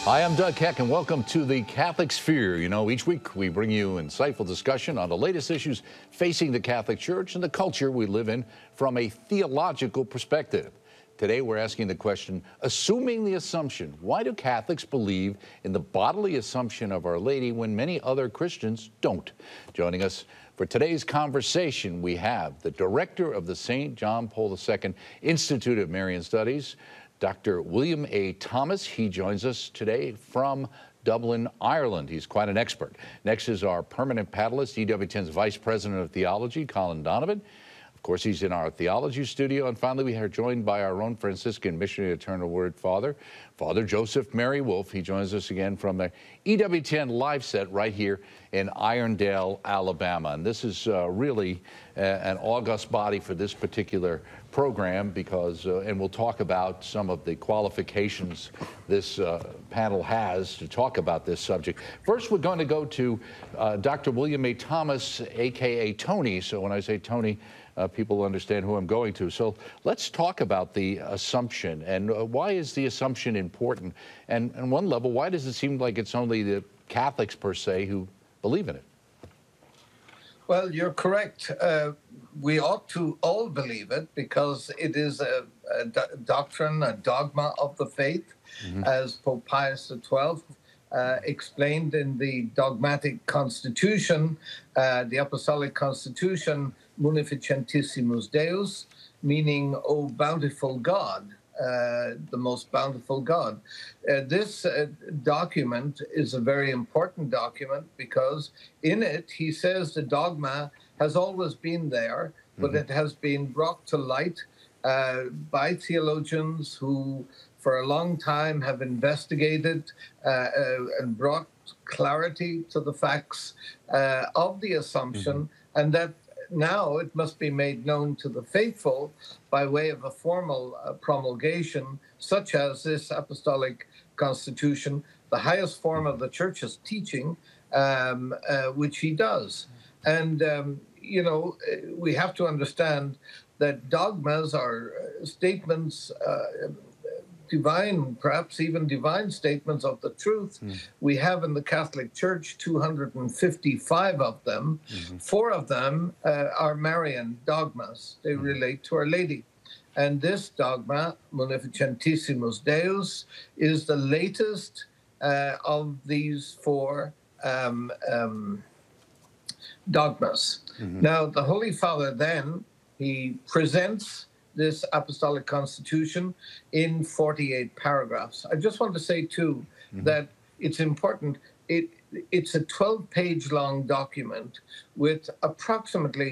Hi, I'm Doug Keck, and welcome to the Catholic Sphere. You know, each week we bring you insightful discussion on the latest issues facing the Catholic Church and the culture we live in from a theological perspective. Today we're asking the question, assuming the assumption, why do Catholics believe in the bodily assumption of Our Lady when many other Christians don't? Joining us for today's conversation, we have the director of the St. John Paul II Institute of Marian Studies, Dr. William A. Thomas. He joins us today from Dublin, Ireland. He's quite an expert. Next is our permanent panelist, EWTN's Vice President of Theology, Colin Donovan. Of course, he's in our theology studio. And finally, we are joined by our own Franciscan missionary Eternal Word Father, Father Joseph Mary Wolfe. He joins us again from the EWTN live set right here in Irondale, Alabama. And this is really an august body for this particular program because, and we'll talk about some of the qualifications this panel has to talk about this subject. First, we're going to go to Dr. William A. Thomas, a.k.a. Tony. So when I say Tony, people understand who I'm going to. So let's talk about the assumption and why is the assumption important? And on one level, why does it seem like it's only the Catholics per se who believe in it? Well, you're correct. We ought to all believe it because it is a doctrine, a dogma of the faith, as Pope Pius XII explained in the dogmatic constitution, the Apostolic Constitution, Munificentissimus Deus, meaning, O bountiful God, the most bountiful God. This document is a very important document because in it he says the dogma has always been there, but it has been brought to light by theologians who for a long time have investigated and brought clarity to the facts of the Assumption, and that now it must be made known to the faithful by way of a formal promulgation, such as this Apostolic Constitution, the highest form of the Church's teaching, which he does. And, you know, we have to understand that dogmas are statements, divine, perhaps even divine statements of the truth. We have in the Catholic Church 255 of them. 4 of them are Marian dogmas. They relate to Our Lady. And this dogma, Munificentissimus Deus, is the latest of these 4 dogmas. Now, the Holy Father then, he presents this Apostolic Constitution in 48 paragraphs. I just want to say, too, that it's important. It's a 12-page long document with approximately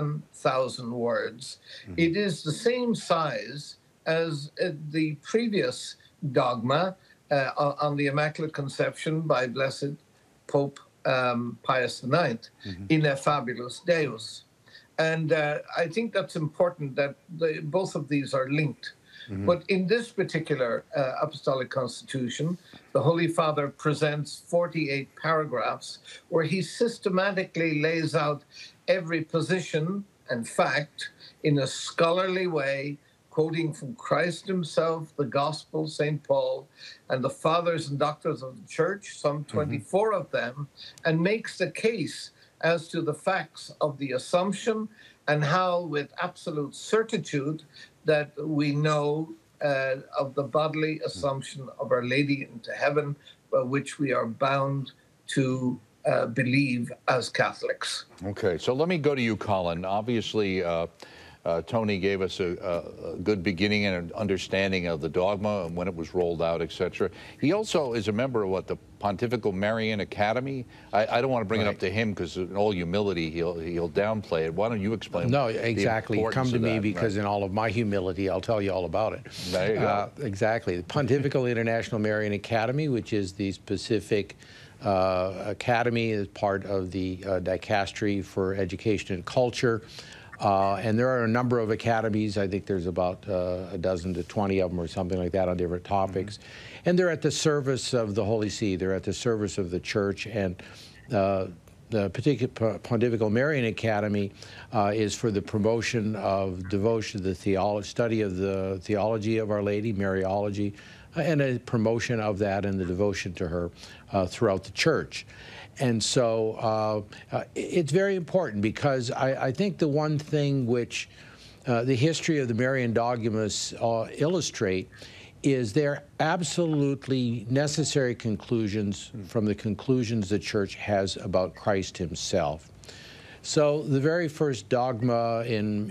7,000 words. It is the same size as the previous dogma on the Immaculate Conception by Blessed Pope Pius IX, Ineffabilis Deus. And I think that's important that both of these are linked. But in this particular Apostolic Constitution, the Holy Father presents 48 paragraphs where he systematically lays out every position and fact in a scholarly way, quoting from Christ himself, the Gospel, St. Paul, and the Fathers and Doctors of the Church, some 24 of them, and makes the case as to the facts of the Assumption and how, with absolute certitude, that we know of the bodily Assumption of Our Lady into heaven, which we are bound to believe as Catholics. Okay, so let me go to you, Colin. Obviously, Tony gave us a good beginning and an understanding of the dogma and when it was rolled out, etc. He also is a member of the Pontifical Marian Academy. I don't want to bring it up to him because in all humility he'll downplay it. Why don't you explain? No, exactly. Come to me because in all of my humility, I'll tell you all about it. There you go. Exactly. The Pontifical International Marian Academy, which is the specific academy as part of the Dicastery for Education and Culture. And there are a number of academies. I think there's about a dozen to 20 of them or something like that on different topics. And they're at the service of the Holy See. They're at the service of the Church. And the particular Pontifical Marian Academy is for the promotion of devotion to the study of the theology of Our Lady, Mariology, and a promotion of that and the devotion to her throughout the church. And so it's very important, because I think the one thing which the history of the Marian dogmas illustrate is they're absolutely necessary conclusions from the conclusions the church has about Christ himself. So the very first dogma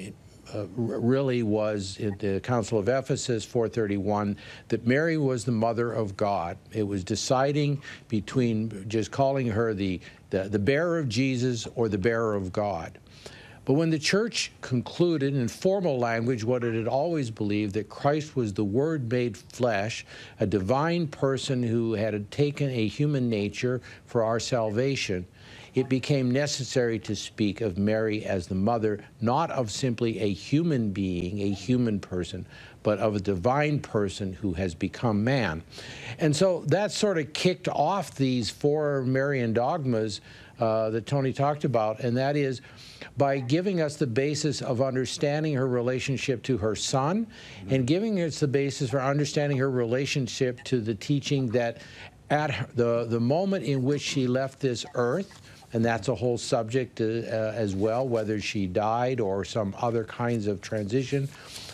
really was in the Council of Ephesus 431 that Mary was the mother of God. It was deciding between just calling her the bearer of Jesus or the bearer of God. But when the church concluded in formal language what it had always believed, that Christ was the Word made flesh, a divine person who had taken a human nature for our salvation, it became necessary to speak of Mary as the mother, not of simply a human being, a human person, but of a divine person who has become man. And so that sort of kicked off these four Marian dogmas that Tony talked about, and that is by giving us the basis of understanding her relationship to her son, and giving us the basis for understanding her relationship to the teaching that at the moment in which she left this earth, and that's a whole subject as well, whether she died or some other kinds of transition,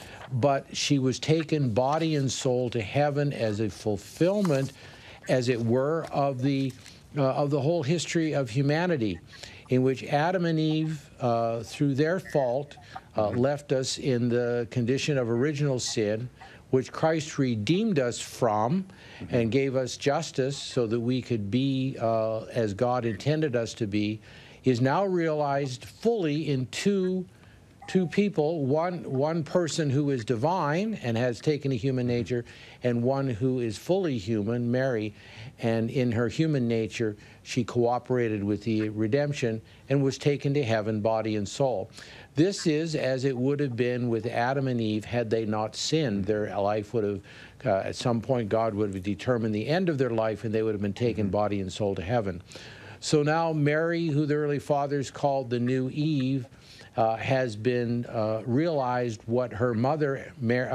but she was taken body and soul to heaven as a fulfillment, as it were, of the whole history of humanity, in which Adam and Eve, through their fault, left us in the condition of original sin, which Christ redeemed us from and gave us justice so that we could be as God intended us to be, is now realized fully in two people, one person who is divine and has taken a human nature, and one who is fully human, Mary, and in her human nature she cooperated with the redemption and was taken to heaven body and soul. This is as it would have been with Adam and Eve had they not sinned. Their life would have, at some point God would have determined the end of their life, and they would have been taken body and soul to heaven. So now Mary, who the early fathers called the new Eve, has been realized what her mother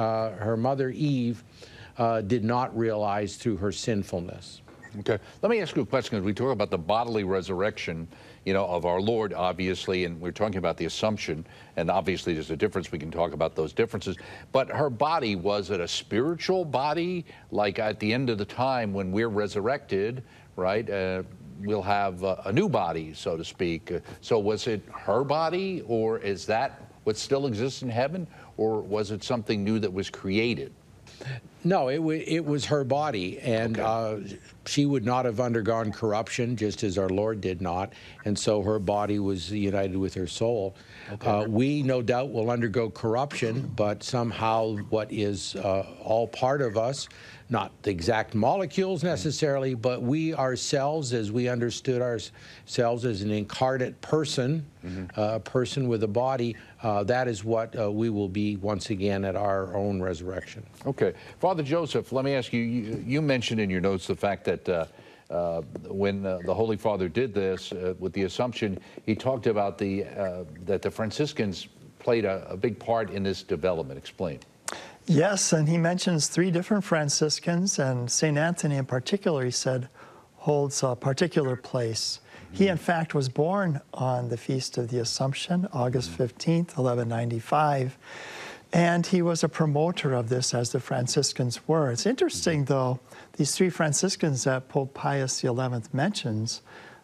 Eve did not realize through her sinfulness. Okay. Let me ask you a question, because we talk about the bodily resurrection, of our Lord, obviously, and we're talking about the Assumption, and obviously there's a difference. We can talk about those differences. But her body, was it a spiritual body? Like at the end of the time when we're resurrected, right, we'll have a new body, so to speak. So was it her body, or is that what still exists in heaven, or was it something new that was created? No, it was her body, and okay. She would not have undergone corruption, just as our Lord did not, and so her body was united with her soul. Okay. We, no doubt, will undergo corruption, but somehow what is all part of us, not the exact molecules necessarily, but we ourselves, as we understood ourselves as an incarnate person, a person with a body, that is what we will be once again at our own resurrection. Okay. Father Joseph, let me ask you, you mentioned in your notes the fact that when the Holy Father did this with the Assumption, he talked about that the Franciscans played a big part in this development. Explain. Yes, and he mentions three different Franciscans, and St. Anthony in particular, he said, holds a particular place. He, in fact, was born on the Feast of the Assumption, August 15th, 1195, and he was a promoter of this, as the Franciscans were. It's interesting, though, these three Franciscans that Pope Pius XI mentions,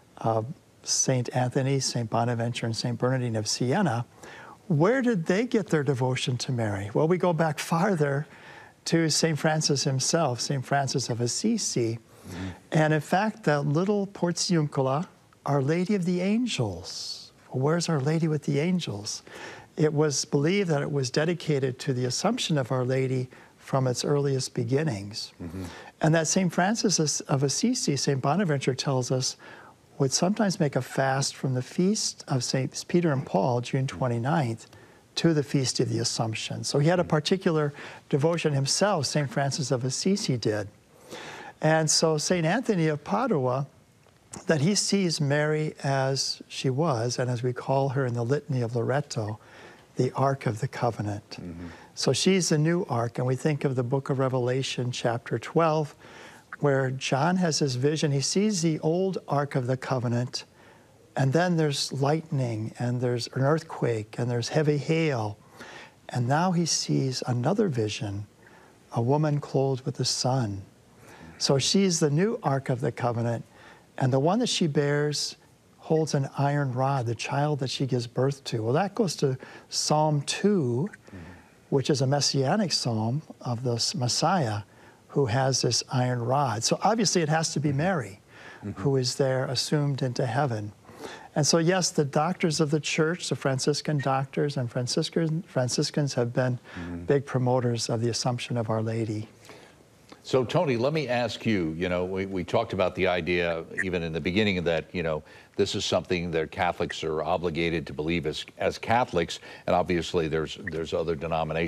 St. Anthony, St. Bonaventure, and St. Bernardine of Siena, where did they get their devotion to Mary? Well, we go back farther to St. Francis himself, St. Francis of Assisi. And in fact, that little Portiuncula, Our Lady of the Angels. Well, where's Our Lady with the Angels? It was believed that it was dedicated to the Assumption of Our Lady from its earliest beginnings. And that St. Francis of Assisi, St. Bonaventure tells us, would sometimes make a fast from the feast of St. Peter and Paul, June 29th, to the Feast of the Assumption. So he had a particular devotion himself, St. Francis of Assisi did. And so St. Anthony of Padua, that he sees Mary as she was, and as we call her in the Litany of Loreto, the Ark of the Covenant. So she's the new ark, and we think of the book of Revelation, chapter 12, where John has his vision. He sees the old Ark of the Covenant, and then there's lightning, and there's an earthquake, and there's heavy hail. And now he sees another vision, a woman clothed with the sun. So she's the new Ark of the Covenant, and the one that she bears holds an iron rod, the child that she gives birth to. Well, that goes to Psalm 2, which is a messianic psalm of the Messiah who has this iron rod. So obviously it has to be Mary, who is there assumed into heaven. And so, yes, the doctors of the church, the Franciscan doctors and Franciscans have been big promoters of the Assumption of Our Lady. So, Tony, let me ask you, we talked about the idea, even in the beginning, that, this is something that Catholics are obligated to believe as Catholics, and obviously there's other denominations